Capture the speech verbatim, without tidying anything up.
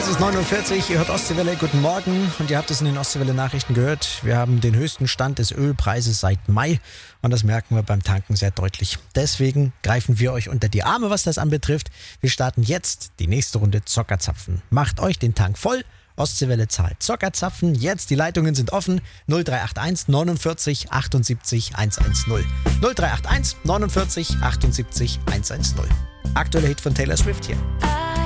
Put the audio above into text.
Es ist neun Uhr vierzig, ihr hört Ostseewelle, guten Morgen und ihr habt es in den Ostseewelle-Nachrichten gehört. Wir haben den höchsten Stand des Ölpreises seit Mai und das merken wir beim Tanken sehr deutlich. Deswegen greifen wir euch unter die Arme, was das anbetrifft. Wir starten jetzt die nächste Runde Zockerzapfen. Macht euch den Tank voll, Ostseewelle zahlt Zockerzapfen. Jetzt, die Leitungen sind offen, null drei acht eins neunundvierzig achtundsiebzig hundertzehn. null drei acht eins neunundvierzig achtundsiebzig hundertzehn. Aktueller Hit von Taylor Swift hier.